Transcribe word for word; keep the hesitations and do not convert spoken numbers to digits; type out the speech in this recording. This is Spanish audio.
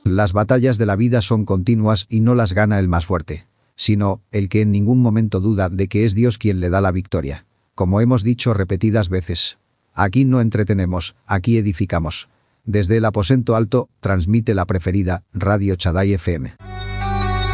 Las batallas de la vida son continuas y no las gana el más fuerte, sino el que en ningún momento duda de que es Dios quien le da la victoria. Como hemos dicho repetidas veces, aquí no entretenemos, aquí edificamos. Desde el aposento alto, transmite la preferida, Radio Shaddai F M.